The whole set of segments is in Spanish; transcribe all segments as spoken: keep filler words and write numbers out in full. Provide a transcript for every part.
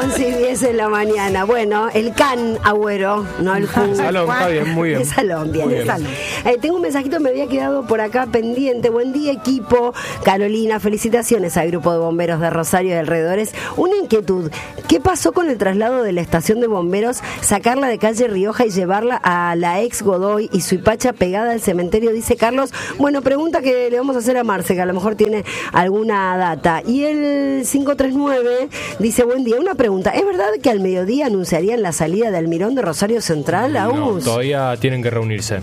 once y diez en la mañana. Bueno, el can Agüero, no el Kun. Salón, está bien, muy bien. El salón, bien, Muy el bien. salón. Eh, tengo un mensajito, me había quedado por acá pendiente. Buen día, equipo. Carolina, felicitaciones al grupo de bomberos de Rosario y alrededores. Una inquietud, ¿qué pasó con el traslado de la estación de bomberos, sacarla de calle Rioja y llevarla a la ex Godoy y Suipacha pegada al cementerio? Dice Carlos. Bueno, pregunta que le vamos a hacer a Marce, que a lo mejor tiene alguna data. Y el cinco tres nueve dice, buen día, una pregunta, ¿es verdad que al mediodía anunciarían la salida de Almirón de Rosario Central? No, todavía tienen que reunirse.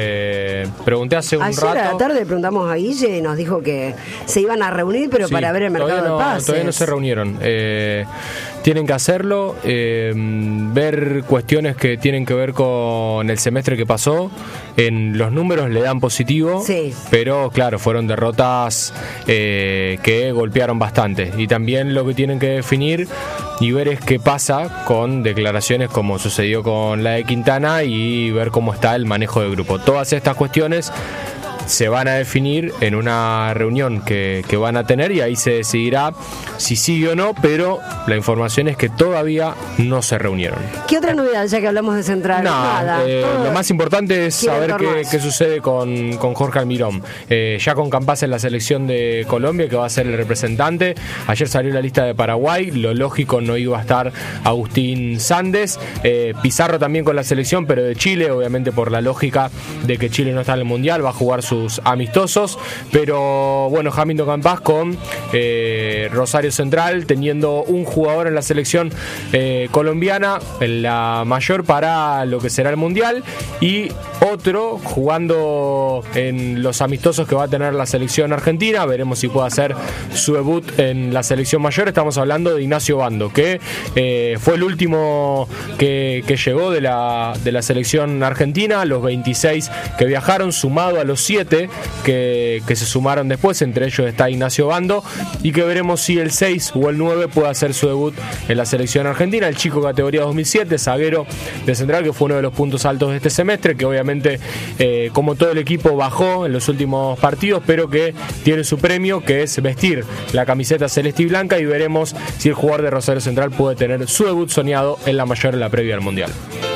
Eh, pregunté hace un Ayer rato. a la tarde le preguntamos a Guille y nos dijo que se iban a reunir, pero Sí, para ver el mercado todavía no, de pases. Todavía no se reunieron. Eh, tienen que hacerlo, eh, ver cuestiones que tienen que ver con el semestre que pasó. En los números le dan positivo, sí, pero claro, fueron derrotas eh, que golpearon bastante. Y también lo que tienen que definir y ver es qué pasa con declaraciones como sucedió con la de Quintana y ver cómo está el manejo del grupo. Todas estas cuestiones se van a definir en una reunión que, que van a tener y ahí se decidirá si sigue o no, pero la información es que todavía no se reunieron. ¿Qué otra novedad, ya que hablamos de Central? No, Nada. eh, Todo lo más importante es quiere saber qué, tornarse. qué sucede con, con Jorge Almirón. Eh, ya con Campás en la selección de Colombia, que va a ser el representante. Ayer salió la lista de Paraguay, lo lógico no iba a estar Agustín Sandes. Eh, Pizarro también con la selección, pero de Chile, obviamente por la lógica de que Chile no está en el Mundial, va a jugar sus amistosos. Pero bueno, Hamilton Campás con eh, Rosario Central, teniendo un jugador en la selección eh, colombiana, en la mayor para lo que será el Mundial, y otro jugando en los amistosos que va a tener la selección argentina. Veremos si puede hacer su debut en la selección mayor. Estamos hablando de Ignacio Bando, que eh, fue el último que, que llegó de la, de la selección argentina, los veintiséis que viajaron, sumado a los siete que, que se sumaron después. Entre ellos está Ignacio Bando, y que veremos si el seis o el nueve puede hacer su debut en la selección argentina. El chico categoría dos mil siete, zaguero de Central, que fue uno de los puntos altos de este semestre, que obviamente eh, como todo el equipo bajó en los últimos partidos, pero que tiene su premio, que es vestir la camiseta celeste y blanca, y veremos si el jugador de Rosario Central puede tener su debut soñado en la mayor en la previa al Mundial.